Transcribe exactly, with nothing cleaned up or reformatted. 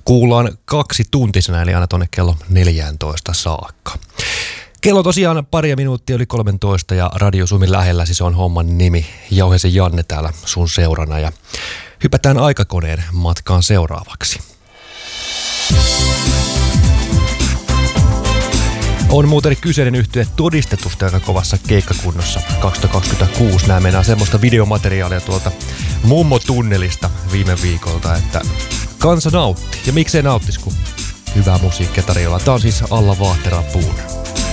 kuullaan kaksi tuntisena, eli aina tuonne kello neljätoista saakka. Kello tosiaan paria minuuttia yli kolmetoista ja Radio Suomi lähellä, siis on homman nimi. Jauhesen Janne täällä sun seurana ja hypätään aikakoneen matkaan seuraavaksi. On muuten kyseinen yhtye todistetusta aika kovassa keikkakunnossa kaksituhattakaksikymmentäkuusi. Nämä mennään semmoista videomateriaalia tuolta Mummo-tunnelista viime viikolta, että kansa nautti. Ja miksei nauttis, kun hyvää musiikkia tarjolla. Tää on siis Alla Vahtera Puun.